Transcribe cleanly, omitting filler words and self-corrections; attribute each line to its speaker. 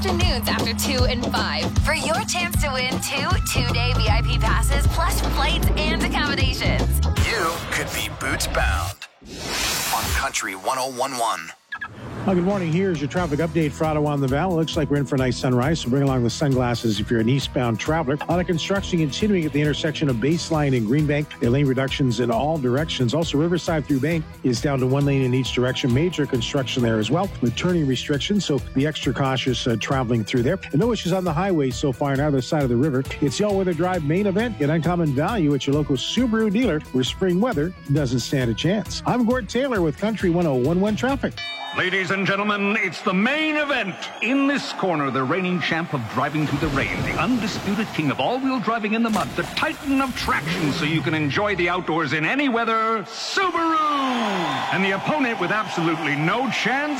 Speaker 1: Afternoons after 2 and 5 for your chance to win 2 two-day VIP passes plus flights and accommodations.
Speaker 2: You could be boots bound on Country 101.1.
Speaker 3: Well, good morning. Here's your traffic update for Ottawa and the Valley. Looks like we're in for a nice sunrise, so bring along the sunglasses if you're an eastbound traveler. A lot of construction continuing at the intersection of Baseline and Greenbank. There are lane reductions in all directions. Also, Riverside through Bank is down to 1 lane in each direction. Major construction there as well with turning restrictions, so be extra cautious traveling through there. And no issues on the highway so far on either side of the river. It's the All-Weather Drive main event. Get uncommon value at your local Subaru dealer where spring weather doesn't stand a chance. I'm Gord Taylor with Country 101.1 Traffic.
Speaker 4: Ladies and gentlemen, it's the main event. In this corner, the reigning champ of driving through the rain, the undisputed king of all-wheel driving in the mud, the titan of traction so you can enjoy the outdoors in any weather, Subaru! And the opponent with absolutely no chance